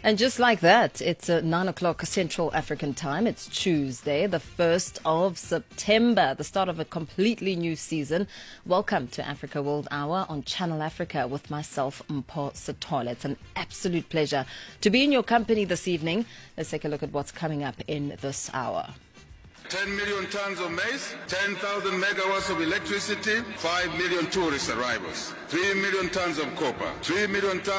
And just like that, it's 9 o'clock Central African time. It's Tuesday, the 1st of September, the start of a completely new season. Welcome to Africa World Hour on Channel Africa with myself, Mpho Sithole. It's an absolute pleasure to be in your company this evening. Let's take a look at what's coming up in this hour. 10 million tons of maize, 10,000 megawatts of electricity, 5 million tourist arrivals, 3 million tons of copper, 3 million tons